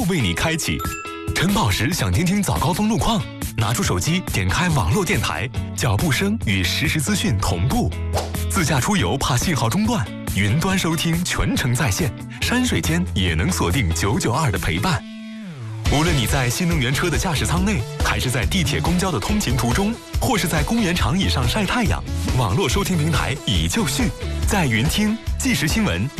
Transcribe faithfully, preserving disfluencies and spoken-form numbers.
为你开启。晨跑时想听听早高峰路况，拿出手机点开网络电台，脚步声与实时资讯同步。自驾出游怕信号中断，云端收听全程在线，山水间也能锁定九九二的陪伴。无论你在新能源车的驾驶舱内，还是在地铁公交的通勤途中，或是在公园长椅上晒太阳，网络收听平台已就绪，在云听即时新闻。